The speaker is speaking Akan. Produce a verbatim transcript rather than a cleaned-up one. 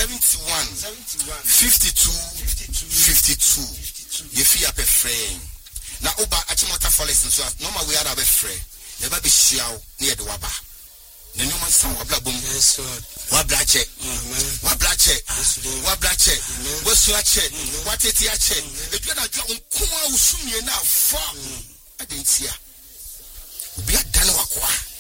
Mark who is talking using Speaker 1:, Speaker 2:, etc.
Speaker 1: seventy-one fifty-two fifty-two ye fi ape frame na oba achimota forest so no ma we ara be frame ye ba be hiawo na ye de waba na no man san wabla bom
Speaker 2: yes lord
Speaker 1: wabla che wabla che wabla che wosu ache wateti ache edu na dwa nko a usumie na fa adentia obi adane wakoa